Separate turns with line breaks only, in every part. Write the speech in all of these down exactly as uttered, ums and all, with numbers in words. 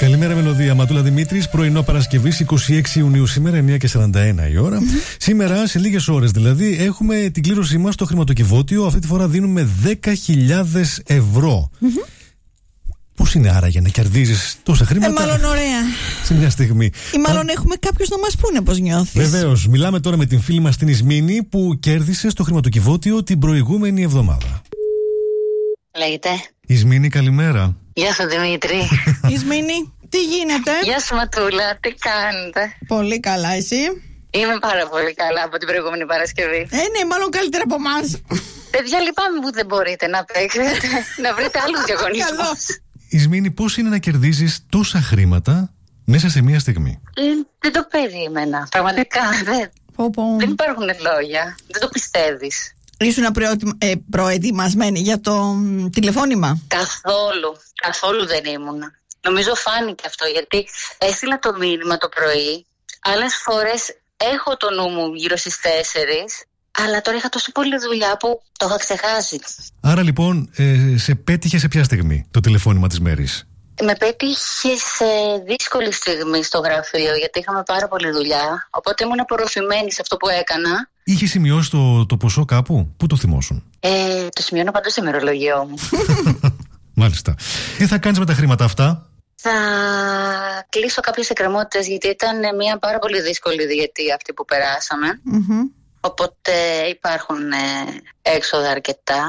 Καλημέρα, Μελωδία. Ματούλα Δημήτρης, πρωινό Παρασκευής, είκοσι έξι Ιουνίου σήμερα, εννιά και σαράντα ένα η ώρα. Mm-hmm. Σήμερα, σε λίγες ώρες δηλαδή, έχουμε την κλήρωσή μας στο χρηματοκιβώτιο. Αυτή τη φορά δίνουμε δέκα χιλιάδες ευρώ. Mm-hmm. Πώς είναι άραγε να κερδίζεις τόσα χρήματα?
Ε, μάλλον ωραία.
Σε μια στιγμή.
Ή μάλλον Α... έχουμε κάποιους να μας πούνε πώς νιώθεις.
Βεβαίως. Μιλάμε τώρα με την φίλη μας την Ισμήνη που κέρδισε στο χρηματοκιβώτιο την προηγούμενη εβδομάδα.
Λέγεται.
Ισμήνη, καλημέρα.
Γεια σου, Δημήτρη.
Ισμήνη, τι γίνεται?
Γεια σου, Ματούλα, τι κάνετε?
Πολύ καλά, εσύ?
Είμαι πάρα πολύ καλά από την προηγούμενη Παρασκευή.
Ε, ναι, μάλλον καλύτερα από εμάς.
Παιδιά, λυπάμαι που δεν μπορείτε να παίξετε, να βρείτε άλλους διαγωνισμούς.
Ισμήνη, πώς είναι να κερδίζεις τόσα χρήματα μέσα σε μία στιγμή?
Ε, δεν το περίμενα. Πραγματικά δεν, δεν υπάρχουν λόγια. Δεν το πιστεύεις.
Ήσουν προετοιμα... ε, προετοιμασμένη για το τηλεφώνημα?
Καθόλου. Καθόλου δεν ήμουν. Νομίζω φάνηκε αυτό, γιατί έστειλα το μήνυμα το πρωί. Άλλες φορές έχω το νου μου γύρω στις τέσσερις, αλλά τώρα είχα τόσο πολλή δουλειά που το είχα ξεχάσει.
Άρα λοιπόν, ε, σε πέτυχε σε ποια στιγμή το τηλεφώνημα της μέρης?
Με πέτυχε σε δύσκολη στιγμή στο γραφείο, γιατί είχαμε πάρα πολλή δουλειά. Οπότε ήμουν απορροφημένη σε αυτό που έκανα.
Είχε σημειώσει το, το ποσό κάπου? Πού το θυμόσουν?
Ε, το σημειώνω παντού στο ημερολόγιό μου.
Μάλιστα. Τι θα κάνεις με τα χρήματα αυτά?
Θα κλείσω κάποιες εκκρεμότητες, γιατί ήταν μια πάρα πολύ δύσκολη διετία αυτή που περάσαμε.
Mm-hmm.
Οπότε υπάρχουν ε, έξοδα αρκετά.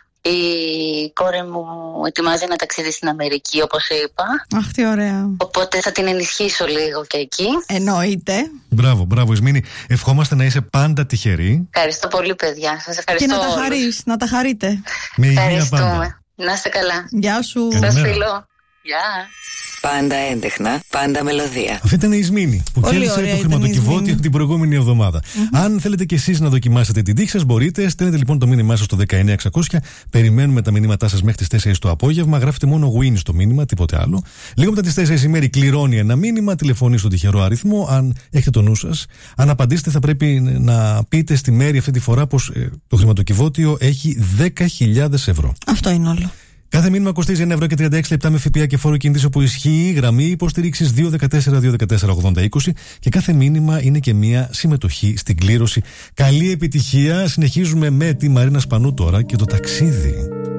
Η κόρη μου ετοιμάζει ένα ταξίδι στην Αμερική, όπως είπα.
Αχ, τι ωραία.
Οπότε θα την ενισχύσω λίγο και εκεί.
Εννοείται.
Μπράβο, μπράβο, Ισμήνη. Ευχόμαστε να είσαι πάντα τυχερή.
Ευχαριστώ πολύ, παιδιά. Σας ευχαριστώ.
Και να τα
όλους.
χαρείς, να τα χαρείτε.
Με υγεία πάντα.
Να είστε καλά.
Γεια σου.
Σας φιλώ. Γεια.
Πάντα έντεχνα, πάντα μελωδία.
Αυτή ήταν η Ισμήνη που κέρδισε το χρηματοκιβώτιο την προηγούμενη εβδομάδα. Mm-hmm. Αν θέλετε κι εσείς να δοκιμάσετε την τύχη σας, μπορείτε. Στέλνετε λοιπόν το μήνυμά σας στο δεκαεννιά εξακόσια. Περιμένουμε τα μηνύματά σας μέχρι τις τέσσερις το απόγευμα. Γράφετε μόνο win στο μήνυμα, τίποτε άλλο. Λίγο μετά τις τέσσερις η Μέρη κληρώνει ένα μήνυμα, τηλεφωνεί στον τυχερό αριθμό. Αν έχετε το νου σας, αν απαντήσετε, θα πρέπει να πείτε στη Μέρη αυτή τη φορά πως ε, το χρηματοκιβώτιο έχει δέκα χιλιάδες ευρώ.
Αυτό είναι όλο.
Κάθε μήνυμα κοστίζει ένα ευρώ και τριάντα έξι λεπτά με ΦΠΑ και φόρο κινητής όπου ισχύει η γραμμή υποστήριξης δύο ένα τέσσερα δύο ένα τέσσερα ογδόντα είκοσι και κάθε μήνυμα είναι και μία συμμετοχή στην κλήρωση. Καλή επιτυχία. Συνεχίζουμε με τη Μαρίνα Σπανού τώρα και το ταξίδι.